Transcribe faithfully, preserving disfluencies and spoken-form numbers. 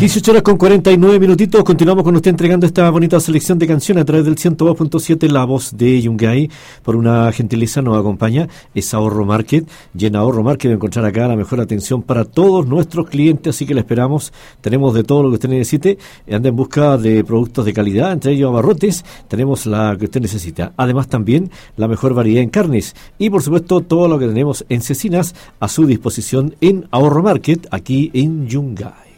dieciocho horas con cuarenta y nueve minutitos. Continuamos con usted entregando esta bonita selección de canciones a través del ciento dos punto siete. La voz de Yungay, por una gentileza nos acompaña, es Ahorro Market. Y en Ahorro Market va a encontrar acá la mejor atención para todos nuestros clientes, así que le esperamos. Tenemos de todo lo que usted necesite. Anda en busca de productos de calidad, entre ellos abarrotes. Tenemos la que usted necesita. Además también la mejor variedad en carnes. Y por supuesto todo lo que tenemos en cecinas a su disposición en Ahorro Market, aquí en Yungay.